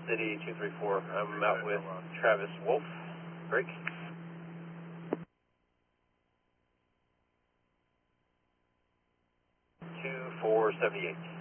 City 234. I'm out with Travis Wolf. Break. 2478.